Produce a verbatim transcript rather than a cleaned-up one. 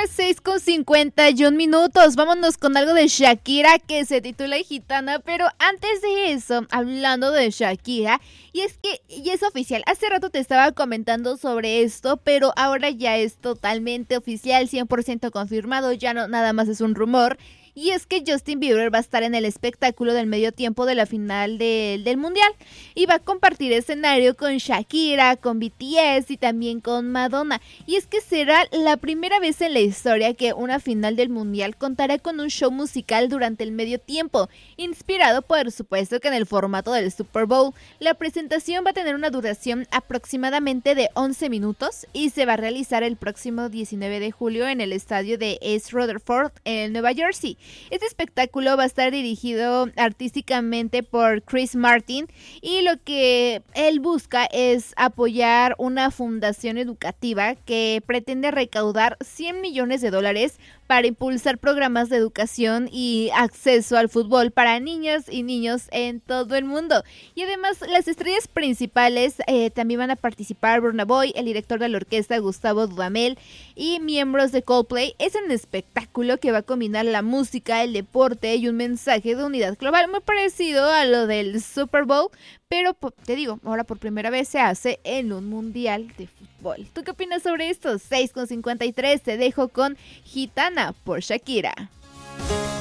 las seis con cincuenta y un minutos. Vámonos con algo de Shakira que se titula Gitana. Pero antes de eso, hablando de Shakira, y es que ya es oficial. Hace rato te estaba comentando sobre esto, pero ahora ya es totalmente oficial, cien por ciento confirmado. Ya no nada más es un rumor. Y es que Justin Bieber va a estar en el espectáculo del medio tiempo de la final de, del mundial y va a compartir escenario con Shakira, con B T S y también con Madonna. Y es que será la primera vez en la historia que una final del mundial contará con un show musical durante el medio tiempo, inspirado por supuesto que en el formato del Super Bowl. La presentación va a tener una duración aproximadamente de once minutos y se va a realizar el próximo diecinueve de julio en el estadio de East Rutherford en Nueva Jersey. Este espectáculo va a estar dirigido artísticamente por Chris Martin y lo que él busca es apoyar una fundación educativa que pretende recaudar cien millones de dólares para impulsar programas de educación y acceso al fútbol para niñas y niños en todo el mundo. Y además las estrellas principales eh, también van a participar Burna Boy, el director de la orquesta Gustavo Dudamel y miembros de Coldplay. Es un espectáculo que va a combinar la música, el deporte y un mensaje de unidad global muy parecido a lo del Super Bowl, pero te digo, ahora por primera vez se hace en un mundial de fútbol. ¿Tú qué opinas sobre esto? seis con cincuenta y tres, te dejo con Gitana por Shakira.